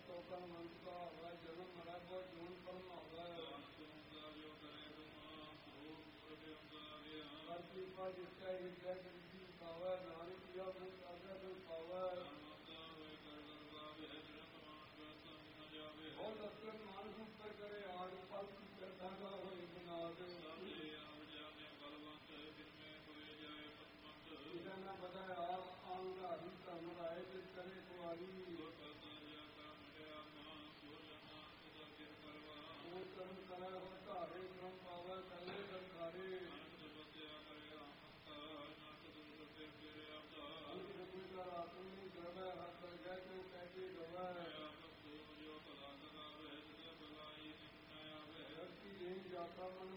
ਤੋਕਨ ਮੰਤਾ ਹੋਵੇ ਜਨਮ ਮਰਾ ਕੋ ਜੂਨ ਪਰਮ ਹੋਵੇ ਜੋ ਕਰੇ ਤੁਮਾ ਸੋਗ ਪ੍ਰਭਿਆਰਿਆ ਹਰ ਕਿਰਪਾ ਜਿਸਕਾ ਹਿਰਦੈ ਗ੍ਰੰਥੀ ਪਾਵੈ ਨਾਨਕ ਪਿਆ ਮੁਖ ਆਗੈ ਜੋ ਪਾਵੈ ਬਹੁਤ ਅਸਰ ਮਾਨਸ ਉੱਪਰ ਕਰੇ ਆੜ ਪਲ ਕੀ ਕਰਦਾ ਦਾ ਹੋਏ ਬਨਾਦ ਜਿਸਾ ਨਾ ਬਤਾਏ ਆਪ ਆਉਂਗਾ ਹੀ ਧਨ ਰਾਏ ਜਿਸ ਕਰੇ ਕੁਆਰੀ ਉਹ ਕਰਮ ਕਰੇ ਹੋ ਧਾਰੇ ਬ੍ਰਹਮ ਪਾਵੈ ਕੱਲੇ ਦਰਕਾਰੇ ਆਪਣੀ ਗਵੈ ਹੱਥ ਗੈ ਤੂੰ ਕਹਿ ਗਵੈ ਜਾਤਾ ਮਨ